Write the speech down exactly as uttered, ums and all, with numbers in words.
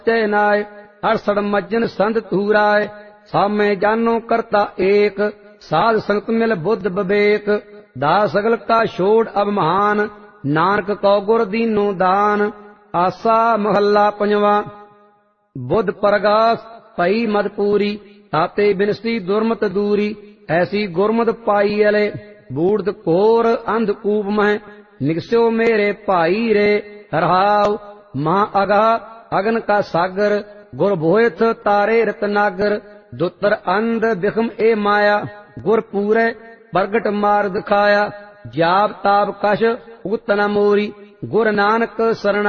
जय नाय अड़सठ मज्जन संत धूराय सामे जानो करता एक साध संगत मिल बुद्ध विवेक दास सगल का छोड़ अब महान नानक कौ गुर दीनो दान। आसा महला पंजवा। बुद्ध परगास पई मदपूरी ताते बिनसी दुर्मत दूरी ऐसी गुरमत पाई अले बूढ़ घोर अंधकूप मह निगस्यो मेरे भाई रे रहाव महा अगा अगन का सागर गुर भोयथ तारे रतनागर दुतर अंध बिखम ए माया गुर पूरे प्रगट मार दिखाया जाप ताप कश उगतना मोरी गुर नानक शरण